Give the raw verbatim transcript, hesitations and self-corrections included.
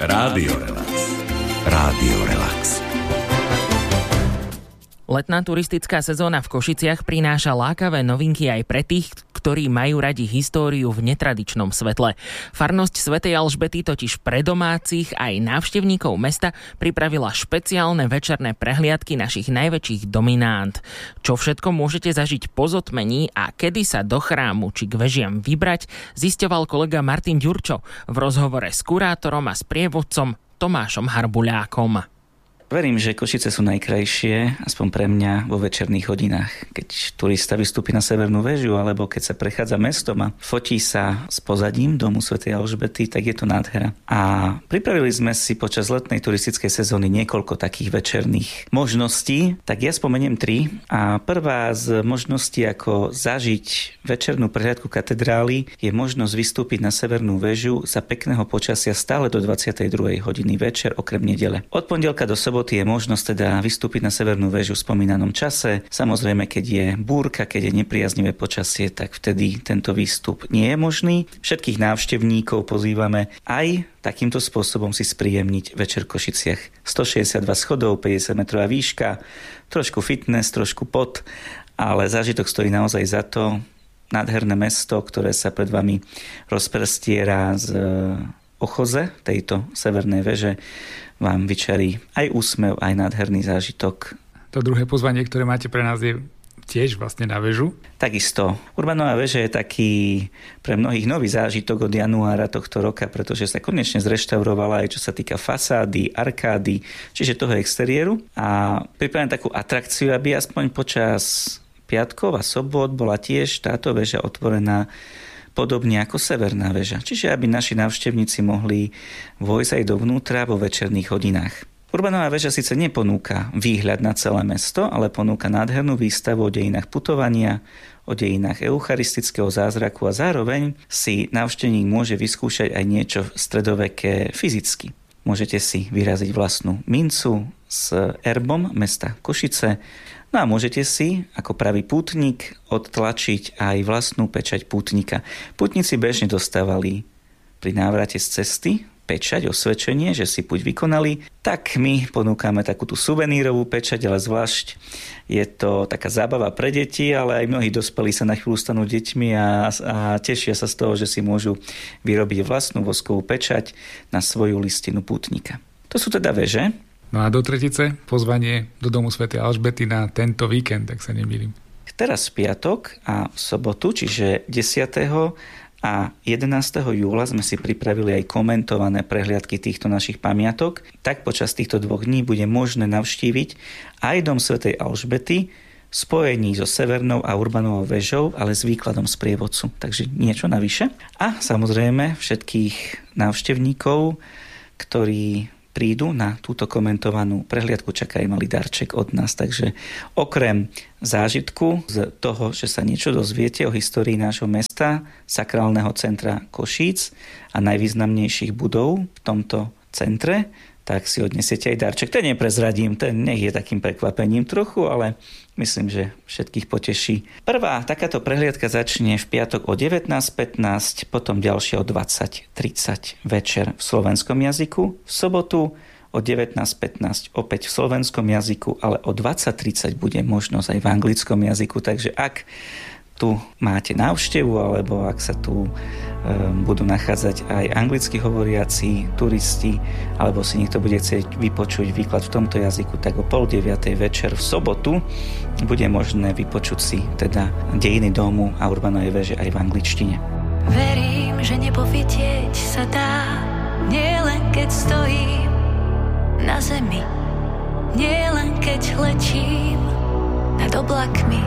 Rádio Relax. Rádio Relax. Letná turistická sezóna v Košiciach prináša lákavé novinky aj pre tých, ktorí majú radi históriu v netradičnom svetle. Farnosť svätej Alžbety totiž pre domácich aj návštevníkov mesta pripravila špeciálne večerné prehliadky našich najväčších dominant. Čo všetko môžete zažiť po zotmení a kedy sa do chrámu či k vežiam vybrať, zisťoval kolega Martin Ďurčo v rozhovore s kurátorom a sprievodcom Tomášom Harbuľákom. Verím, že Košice sú najkrajšie, aspoň pre mňa, vo večerných hodinách. Keď turista vystúpi na Severnú väžu, alebo keď sa prechádza mestom a fotí sa s pozadím domu svätej Alžbety, tak je to nádhera. A pripravili sme si počas letnej turistickej sezóny niekoľko takých večerných možností, tak ja spomeniem tri. A prvá z možností, ako zažiť večernú prehliadku katedrály, je možnosť vystúpiť na Severnú väžu za pekného počasia stále do dvadsiatej druhej hodiny večer, okrem nedele. Od pondelka do soboty je možnosť teda vystúpiť na Severnú väžu v spomínanom čase. Samozrejme, keď je búrka, keď je nepriaznivé počasie, tak vtedy tento výstup nie je možný. Všetkých návštevníkov pozývame aj takýmto spôsobom si spríjemniť večer v Košiciach. stošesťdesiatdva schodov, päťdesiat metrová výška, trošku fitness, trošku pot, ale zážitok stojí naozaj za to. Nádherné mesto, ktoré sa pred vami rozprestiera z ochoze tejto severnej veže, vám vyčarí aj úsmev, aj nádherný zážitok. To druhé pozvanie, ktoré máte pre nás, je tiež vlastne na väžu. Takisto. Urbanová väža je taký pre mnohých nový zážitok od januára tohto roka, pretože sa konečne zreštaurovala aj čo sa týka fasády, arkády, čiže toho exteriéru. A pripravím takú atrakciu, aby aspoň počas piatkov a sobot bola tiež táto väža otvorená podobne ako Severná väža. Čiže aby naši návštevníci mohli vojsť aj dovnútra vo večerných hodinách. Urbanová väža síce neponúka výhľad na celé mesto, ale ponúka nádhernú výstavu o dejinách putovania, o dejinách eucharistického zázraku a zároveň si návštevník môže vyskúšať aj niečo stredoveké fyzicky. Môžete si vyraziť vlastnú mincu s erbom mesta Košice. No a môžete si, ako pravý pútnik, odtlačiť aj vlastnú pečať pútnika. Pútnici bežne dostávali pri návrate z cesty pečať, osvedčenie, že si púť vykonali. Tak my ponúkame takúto suvenírovú pečať, ale zvlášť je to taká zábava pre deti, ale aj mnohí dospelí sa na chvíľu stanú deťmi a, a tešia sa z toho, že si môžu vyrobiť vlastnú voskovú pečať na svoju listinu pútnika. To sú teda veže. No a do tretice pozvanie do domu svätej Alžbety na tento víkend, tak sa nemýlim. Teraz v piatok a v sobotu, čiže desiateho a jedenásteho júla sme si pripravili aj komentované prehliadky týchto našich pamiatok. Tak počas týchto dvoch dní bude možné navštíviť aj dom svätej Alžbety, spojení so Severnou a Urbanovou väžou, ale s výkladom sprievodcu. Takže niečo navyše. A samozrejme všetkých návštevníkov, ktorí prídu na túto komentovanú prehliadku, čaká aj malý darček od nás. Takže okrem zážitku z toho, že sa niečo dozviete o histórii nášho mesta, sakrálneho centra Košíc a najvýznamnejších budov v tomto centre, tak si odnesiete aj darček. Ten neprezradím, ten nech je takým prekvapením trochu, ale myslím, že všetkých poteší. Prvá takáto prehliadka začne v piatok o devätnásť pätnásť, potom ďalšia o dvadsať tridsať večer v slovenskom jazyku. V sobotu o devätnásť pätnásť opäť v slovenskom jazyku, ale o dvadsať tridsať bude možnosť aj v anglickom jazyku. Takže ak tu máte návštevu, alebo ak sa tu um, budú nachádzať aj anglicky hovoriaci turisti, alebo si niekto bude chcieť vypočuť výklad v tomto jazyku, tak o pol deviatej večer v sobotu bude možné vypočuť si teda dejiny domu a Urbanovej väže aj v angličtine. Verím, že nebo vidieť sa dá, nielen keď stojím na zemi, nielen keď letím nad oblakmi.